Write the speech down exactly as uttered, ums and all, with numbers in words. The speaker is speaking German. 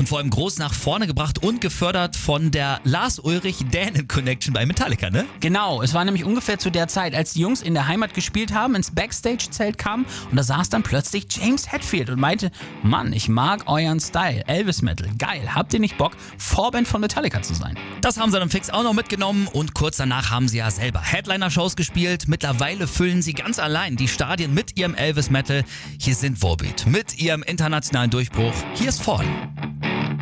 und vor allem groß nach vorne gebracht und gefördert von der Lars-Ulrich-Dänen-Connection bei Metallica, ne? Genau, es war nämlich ungefähr zu der Zeit, als die Jungs in der Heimat gespielt haben, ins Backstage-Zelt kamen und da saß dann plötzlich James Hetfield und meinte, Mann, ich mag euren Style, Elvis Metal, geil, habt ihr nicht Bock, Vorband von Metallica zu sein? Das haben sie dann fix auch noch mitgenommen und kurz danach haben sie ja selber Headliner-Shows gespielt. Mittlerweile füllen sie ganz allein die Stadien mit ihrem Elvis Metal. Hier sind Volbeat mit ihrem internationalen Durchbruch. Hier ist Fall.